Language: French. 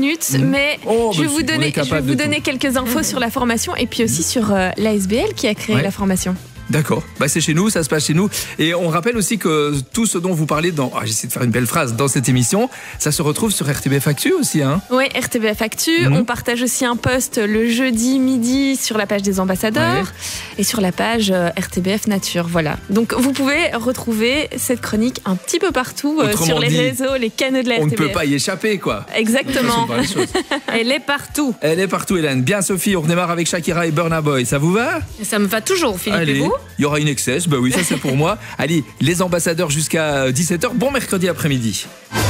minutes, mais je vais vous donner quelques infos sur la formation et puis aussi sur l'ASBL qui a créé la formation. D'accord, c'est chez nous, ça se passe chez nous. Et on rappelle aussi que tout ce dont vous parlez j'essaie de faire une belle phrase dans cette émission, ça se retrouve sur RTBF Actu aussi, hein? Oui, RTBF Actu. On partage aussi un post le jeudi midi sur la page des ambassadeurs et sur la page RTBF Nature. Voilà. Donc vous pouvez retrouver cette chronique un petit peu partout sur les réseaux, les canaux de la RTBF. On ne peut pas y échapper, quoi. Exactement. Elle est partout. Elle est partout, Hélène. Bien, Sophie, on redémarre avec Shakira et Burna Boy. Ça vous va? Ça me va toujours, Philippe. Allez. Et vous? Il y aura une excess, oui, ça c'est pour moi. Allez, les ambassadeurs jusqu'à 17h. Bon mercredi après-midi.